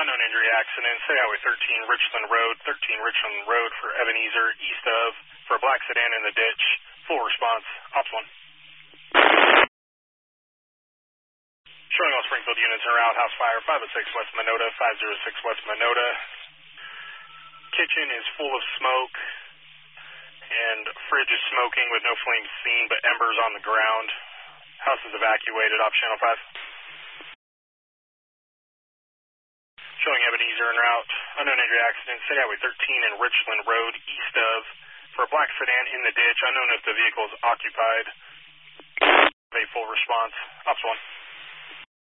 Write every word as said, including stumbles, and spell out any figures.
Unknown injury accident, State Highway thirteen, Richland Road, thirteen Richland Road for Ebenezer, east of, for a black sedan in the ditch. Full response, Ops one. Showing all Springfield units en route, house fire, five oh six West Minota, five oh six West Minota. Kitchen is full of smoke, and fridge is smoking with no flames seen, but embers on the ground. House is evacuated, off channel five. Showing Ebenezer en route, unknown injury accident, State Highway thirteen and Richland Road, east of, for a black sedan in the ditch, unknown if the vehicle is occupied. A full response, Ops one.